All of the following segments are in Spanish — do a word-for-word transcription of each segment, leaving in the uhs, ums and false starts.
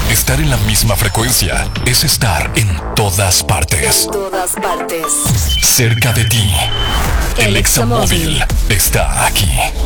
Estar en la misma frecuencia es estar en todas partes. En todas partes. Cerca de ti. El Examóvil está aquí.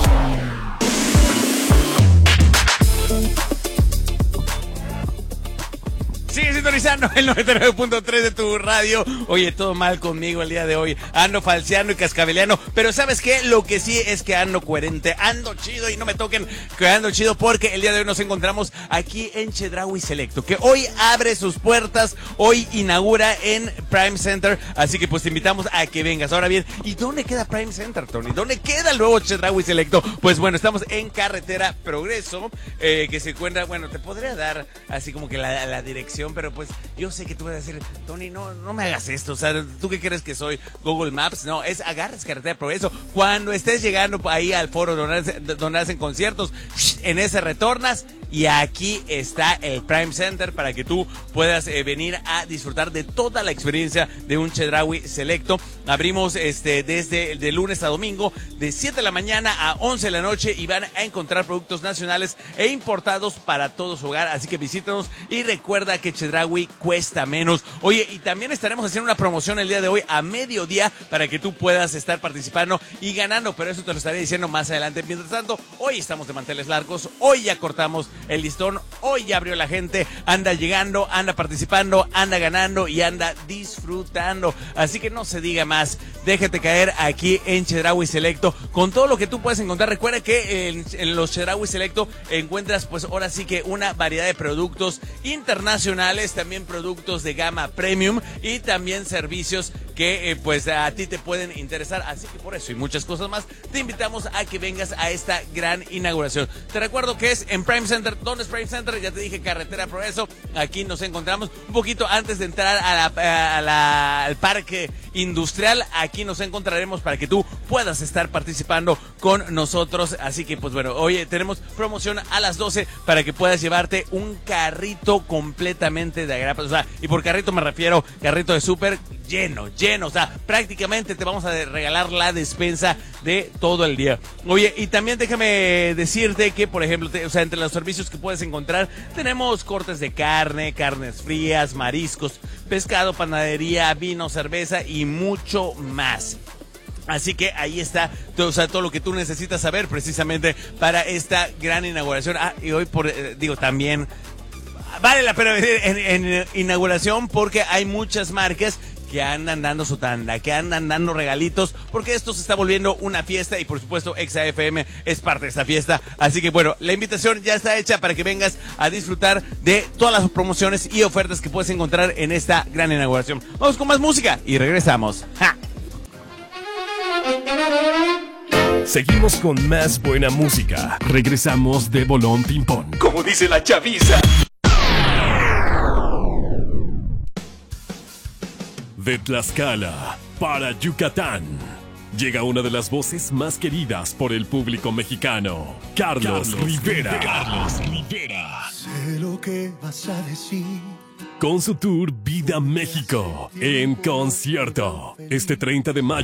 Sigue sintonizando el noventa y nueve punto tres de tu radio. Oye, todo mal conmigo el día de hoy. Ando falseando y cascabeleando. Pero ¿sabes qué? Lo que sí es que ando coherente, ando chido y no me toquen que ando chido porque el día de hoy nos encontramos aquí en Chedraui Selecto, que hoy abre sus puertas, hoy inaugura en Prime Center. Así que pues te invitamos a que vengas. Ahora bien, ¿y dónde queda Prime Center, Tony? ¿Dónde queda el nuevo Chedraui Selecto? Pues bueno, estamos en Carretera Progreso, eh, que se encuentra, bueno, te podría dar así como que la, la dirección, pero pues yo sé que tú vas a decir, Tony, no, no me hagas esto, o sea, ¿tú qué crees que soy? Google Maps, no, es agarres Carretera Progreso. Cuando estés llegando ahí al foro donde hacen, donde hacen conciertos, en ese retornas y aquí está el Prime Center para que tú puedas eh, venir a disfrutar de toda la experiencia de un Chedraui Selecto. Abrimos este desde de lunes a domingo de siete de la mañana a once de la noche y van a encontrar productos nacionales e importados para todo su hogar, así que visítanos y recuerda que Chedraui cuesta menos. Oye, y también estaremos haciendo una promoción el día de hoy a mediodía para que tú puedas estar participando y ganando, pero eso te lo estaré diciendo más adelante. Mientras tanto, hoy estamos de manteles largos, hoy ya cortamos el listón, hoy ya abrió la gente, anda llegando, anda participando, anda ganando y anda disfrutando, así que no se diga más, déjate caer aquí en Chedraui Selecto con todo lo que tú puedes encontrar. Recuerda que en, en los Chedraui Selecto encuentras pues ahora sí que una variedad de productos internacionales, también productos de gama premium y también servicios que eh, pues a ti te pueden interesar, así que por eso y muchas cosas más te invitamos a que vengas a esta gran inauguración. Te recuerdo que es en Prime Center. ¿Dónde es Prime Center? Ya te dije, Carretera Progreso. Aquí nos encontramos un poquito antes de entrar a la, a la, al parque industrial. Aquí nos encontraremos para que tú puedas estar participando con nosotros, así que pues bueno, hoy tenemos promoción a las doce para que puedas llevarte un carrito completamente de agrapas, o sea, y por carrito me refiero carrito de súper lleno, lleno, o sea, prácticamente te vamos a regalar la despensa de todo el día. Oye, y también déjame decirte que, por ejemplo, te, o sea, entre los servicios que puedes encontrar, tenemos cortes de carne, carnes frías, mariscos, pescado, panadería, vino, cerveza y mucho más. Así que ahí está todo, o sea, todo lo que tú necesitas saber precisamente para esta gran inauguración. Ah, y hoy, por eh, digo, también vale la pena venir en, en inauguración porque hay muchas marcas que andan dando su tanda, que andan dando regalitos, porque esto se está volviendo una fiesta y por supuesto Exa F M es parte de esta fiesta. Así que bueno, la invitación ya está hecha para que vengas a disfrutar de todas las promociones y ofertas que puedes encontrar en esta gran inauguración. Vamos con más música y regresamos. ¡Ja! Seguimos con más buena música. Regresamos de Bolón Ping Pong. Como dice la chaviza. De Tlaxcala para Yucatán. Llega una de las voces más queridas por el público mexicano. Carlos, Carlos Rivera. Rivera. Carlos Rivera. Sé lo que vas a decir. Con su tour Vida México en concierto. Este treinta de mayo.